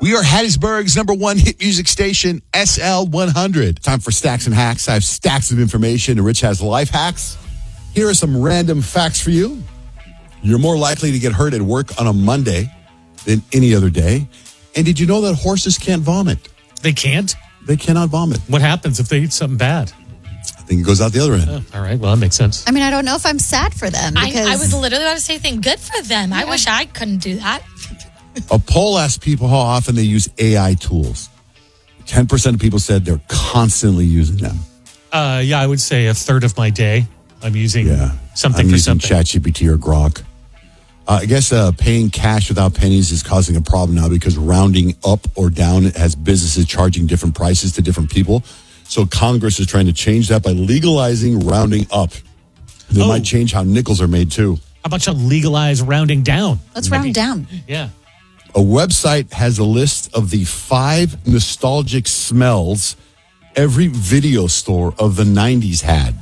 We are Hattiesburg's #1 hit music station, SL100. Time for Stacks and Hacks. I have stacks of information, and Rich has life hacks. Here are some random facts for you. You're more likely to get hurt at work on a Monday than any other day. And did you know that horses can't vomit? They can't? They cannot vomit. What happens if they eat something bad? I think it goes out the other end. All right, well, that makes sense. I mean, I don't know if I'm sad for them. Because I was literally about to say, good for them. Yeah. I wish I couldn't do that. A poll asked people how often they use AI tools. 10% of people said they're constantly using them. Yeah, I would say a third of my day I'm using something I'm for using something. ChatGPT or Grok. I guess paying cash without pennies is causing a problem now because rounding up or down has businesses charging different prices to different people. So Congress is trying to change that by legalizing rounding up. They might change how nickels are made too. How about you legalize rounding down? Let's round down. Yeah. A website has a list of the 5 nostalgic smells every video store of the 90s had.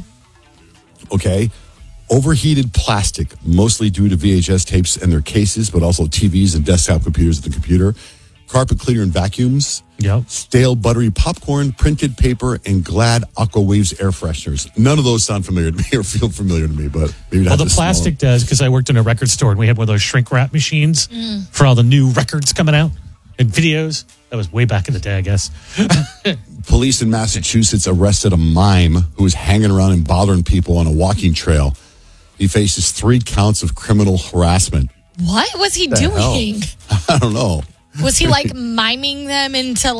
Okay. Overheated plastic, mostly due to VHS tapes and their cases, but also TVs and desktop computers at the computer. Carpet cleaner and vacuums. Yep. Stale buttery popcorn, printed paper, and Glad Aqua Waves air fresheners. None of those sound familiar to me or feel familiar to me, but maybe well, the plastic does because I worked in a record store and we had one of those shrink wrap machines for all the new records coming out and videos. That was way back in the day, I guess. Police in Massachusetts arrested a mime who was hanging around and bothering people on a walking trail. He faces 3 counts of criminal harassment. What was he doing? I don't know. Was he miming them into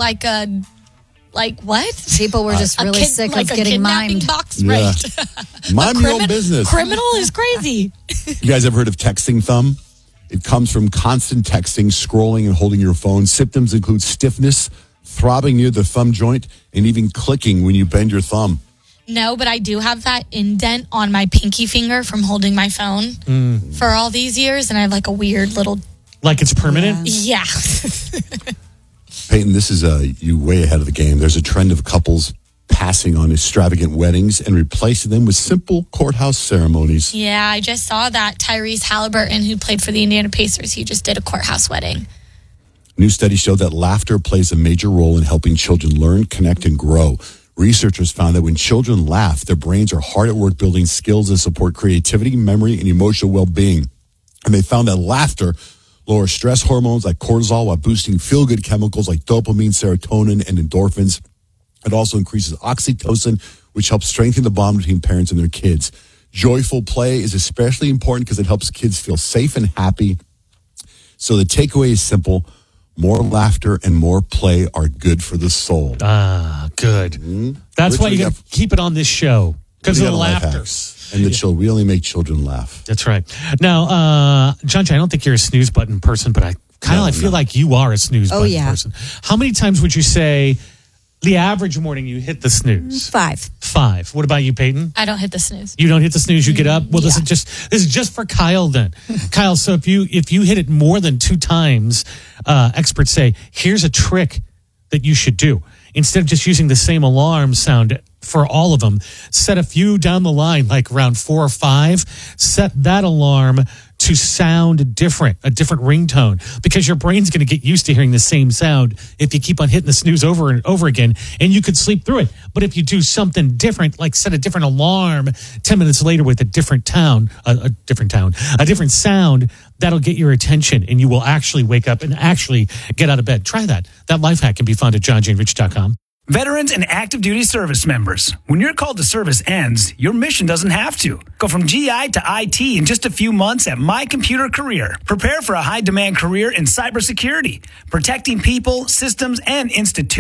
what? People were just really sick of getting mimed. Box, yeah. right? Mime your own business. Criminal is crazy. You guys ever heard of texting thumb? It comes from constant texting, scrolling, and holding your phone. Symptoms include stiffness, throbbing near the thumb joint, and even clicking when you bend your thumb. No, but I do have that indent on my pinky finger from holding my phone for all these years, and I have a weird little... Like it's permanent? Yeah. Peyton, this is you way ahead of the game. There's a trend of couples passing on extravagant weddings and replacing them with simple courthouse ceremonies. Yeah, I just saw that Tyrese Halliburton, who played for the Indiana Pacers, he just did a courthouse wedding. New studies show that laughter plays a major role in helping children learn, connect, and grow. Researchers found that when children laugh, their brains are hard at work building skills that support creativity, memory, and emotional well-being. And they found that laughter lowers stress hormones like cortisol while boosting feel-good chemicals like dopamine, serotonin, and endorphins. It also increases oxytocin, which helps strengthen the bond between parents and their kids. Joyful play is especially important because it helps kids feel safe and happy. So the takeaway is simple. More laughter and more play are good for the soul. Ah, good. That's why you got to keep it on this show, because of the laughter. And we only make children laugh. That's right. Now, John, I don't think you're a snooze button person, but I feel like you are a snooze button person. How many times would you say the average morning you hit the snooze? 5. What about you, Peyton? I don't hit the snooze. You don't hit the snooze, you get up? Well, this is just for Kyle then. Kyle, so if you hit it more than 2 times, experts say, here's a trick that you should do. Instead of just using the same alarm sound for all of them, set a few down the line, like around 4 or 5. Set that alarm to sound different, a different ringtone, because your brain's going to get used to hearing the same sound if you keep on hitting the snooze over and over again, and you could sleep through it. But if you do something different, like set a different alarm 10 minutes later with a different sound, that'll get your attention, and you will actually wake up and actually get out of bed. Try that. That life hack can be found at johnjanerich.com. Veterans and active duty service members, when your call to service ends, your mission doesn't have to. Go from GI to IT in just a few months at My Computer Career. Prepare for a high-demand career in cybersecurity, protecting people, systems, and institutions.